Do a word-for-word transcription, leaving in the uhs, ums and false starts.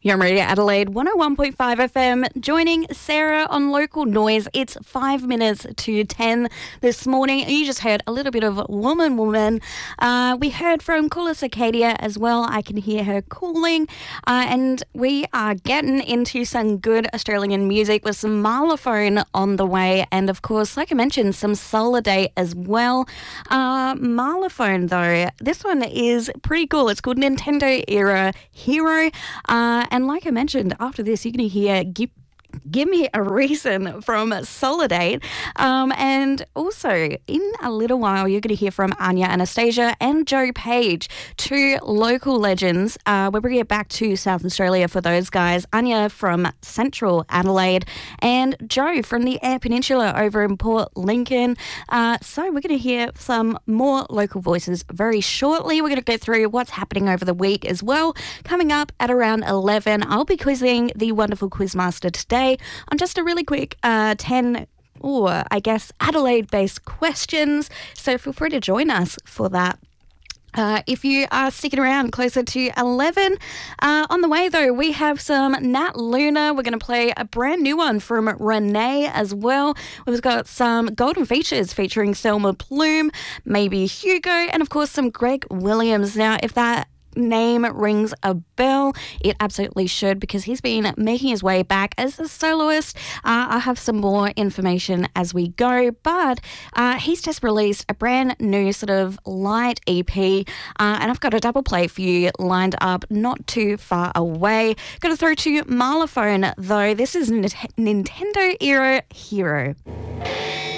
You're on Radio Adelaide one oh one point five F M, joining Sarah on Local Noise. It's five minutes to ten this morning. You just heard a little bit of Woman Woman. Uh, we heard from Kula Cicadia as well. I can hear her calling. Uh, and we are getting into some good Australian music with some Marlaphone on the way. And of course, like I mentioned, some Soliday as well. Uh, Marlaphone, though, this one is pretty cool. It's called Nintendo Era Hero. Uh, And like I mentioned, after this, you're going to hear Give, Give Me a Reason from Solidate. Um, and also, in a little while, you're going to hear from Anya Anastasia and Joe Page, two local legends. Uh, we're bringing it back to South Australia for those guys. Anya from Central Adelaide and Joe from the Eyre Peninsula over in Port Lincoln. Uh, so we're going to hear some more local voices very shortly. We're going to go through what's happening over the week as well. Coming up at around eleven, I'll be quizzing the wonderful quizmaster today on just a really quick uh, ten, or I guess Adelaide-based questions. So feel free to join us for that. Uh, if you are sticking around closer to eleven, uh, on the way though, we have some Nat Luna. We're going to play a brand new one from Renee as well. We've got some Golden Features featuring Thelma Plume, maybe Hugo, and of course some Greg Williams. Now, if that name rings a bell, it absolutely should, because he's been making his way back as a soloist. Uh, I'll have some more information as we go, but uh, he's just released a brand new sort of light E P, uh, and I've got a double play for you lined up not too far away. Got to throw to Marlaphone though. This is N- Nintendo Era Hero.